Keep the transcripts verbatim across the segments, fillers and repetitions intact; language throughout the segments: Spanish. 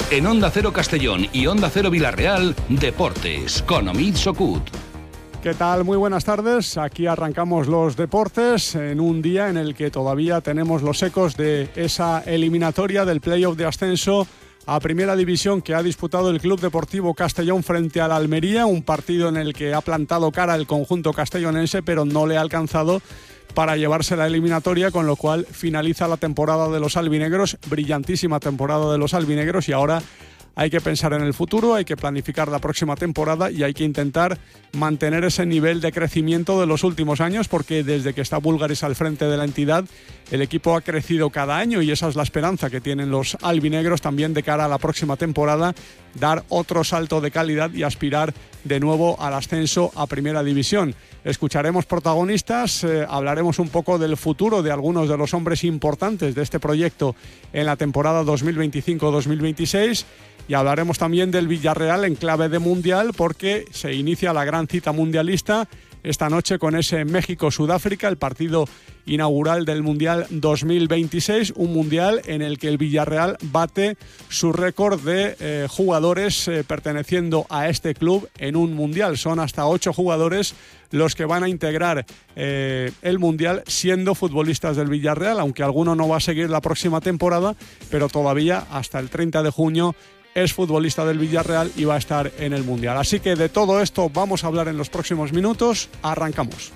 En Onda Cero Castellón y Onda Cero Villarreal, Deportes, con Omid Sokut. ¿Qué tal? Muy buenas tardes. Aquí arrancamos los deportes en un día en el que todavía tenemos los ecos de esa eliminatoria del playoff de ascenso a Primera División que ha disputado el Club Deportivo Castellón frente al Almería, un partido en el que ha plantado cara el conjunto castellonense, pero no le ha alcanzado para llevarse la eliminatoria, con lo cual finaliza la temporada de los albinegros, brillantísima temporada de los albinegros, y ahora hay que pensar en el futuro, hay que planificar la próxima temporada y hay que intentar mantener ese nivel de crecimiento de los últimos años, porque desde que está Bulgaris al frente de la entidad, el equipo ha crecido cada año y esa es la esperanza que tienen los albinegros también de cara a la próxima temporada, dar otro salto de calidad y aspirar de nuevo al ascenso a Primera División. Escucharemos protagonistas, eh, hablaremos un poco del futuro de algunos de los hombres importantes de este proyecto en la temporada dos mil veinticinco dos mil veintiséis y hablaremos también del Villarreal en clave de mundial, porque se inicia la gran cita mundialista esta noche con ese México-Sudáfrica, el partido inaugural del Mundial dos mil veintiséis, un Mundial en el que el Villarreal bate su récord de eh, jugadores eh, perteneciendo a este club en un Mundial. Son hasta ocho jugadores los que van a integrar eh, el Mundial siendo futbolistas del Villarreal, aunque alguno no va a seguir la próxima temporada, pero todavía hasta el treinta de junio es futbolista del Villarreal y va a estar en el Mundial. Así que de todo esto vamos a hablar en los próximos minutos. Arrancamos.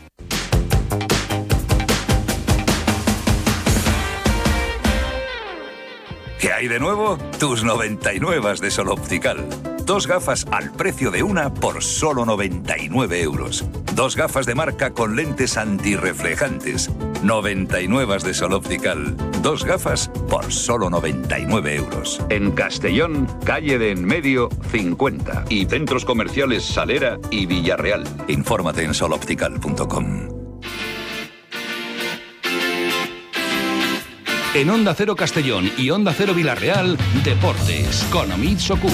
¿Qué hay de nuevo? Tus noventa y nueve de Sol Optical. Dos gafas al precio de una por solo noventa y nueve euros. Dos gafas de marca con lentes antirreflejantes. noventa y nueve de Sol Optical. Dos gafas por solo noventa y nueve euros. En Castellón, calle de En Medio, cincuenta. Y centros comerciales Salera y Villarreal. Infórmate en sol optical punto com. En Onda Cero Castellón y Onda Cero Villarreal, Deportes, con Omid Sokut.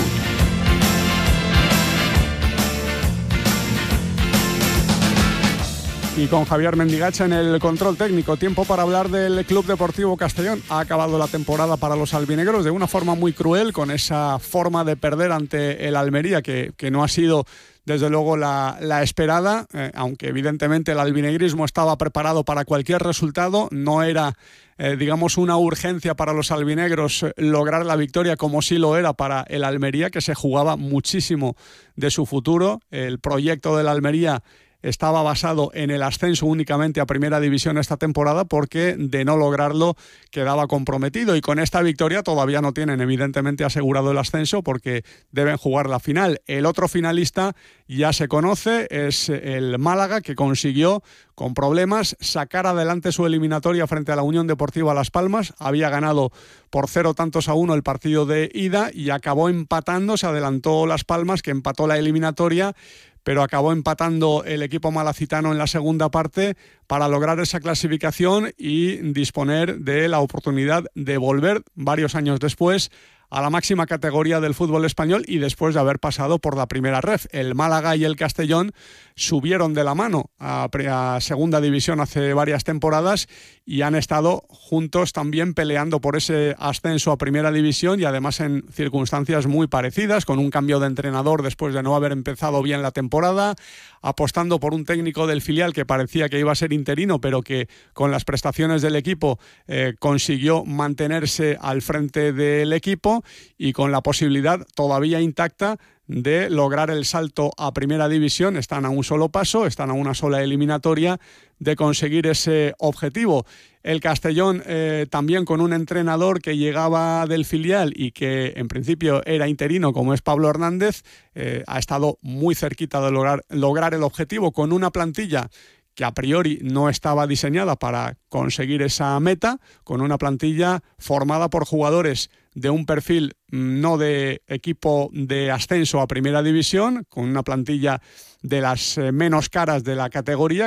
Y con Javier Mendigacha en el control técnico. Tiempo para hablar del Club Deportivo Castellón. Ha acabado la temporada para los albinegros de una forma muy cruel, con esa forma de perder ante el Almería que, que no ha sido desde luego la, la esperada, eh, aunque evidentemente el albinegrismo estaba preparado para cualquier resultado. No era eh, digamos una urgencia para los albinegros eh, lograr la victoria, como sí lo era para el Almería, que se jugaba muchísimo de su futuro. El proyecto del Almería estaba basado en el ascenso únicamente a Primera División esta temporada, porque de no lograrlo quedaba comprometido, y con esta victoria todavía no tienen evidentemente asegurado el ascenso, porque deben jugar la final. El otro finalista ya se conoce, es el Málaga, que consiguió con problemas sacar adelante su eliminatoria frente a la Unión Deportiva Las Palmas. Había ganado por cero tantos a uno el partido de ida y acabó empatando. Se adelantó Las Palmas, que empató la eliminatoria, pero acabó empatando el equipo malacitano en la segunda parte para lograr esa clasificación y disponer de la oportunidad de volver varios años después a la máxima categoría del fútbol español, y después de haber pasado por la primera ref. El Málaga y el Castellón subieron de la mano a, a segunda división hace varias temporadas y han estado juntos también peleando por ese ascenso a primera división, y además en circunstancias muy parecidas, con un cambio de entrenador después de no haber empezado bien la temporada, apostando por un técnico del filial que parecía que iba a ser interino, pero que con las prestaciones del equipo eh, consiguió mantenerse al frente del equipo, y con la posibilidad todavía intacta de lograr el salto a primera división. Están a un solo paso, están a una sola eliminatoria de conseguir ese objetivo. El Castellón eh, también con un entrenador que llegaba del filial y que en principio era interino, como es Pablo Hernández, eh, ha estado muy cerquita de lograr, lograr el objetivo, con una plantilla que a priori no estaba diseñada para conseguir esa meta, con una plantilla formada por jugadores de un perfil no de equipo de ascenso a primera división, con una plantilla de las menos caras de la categoría,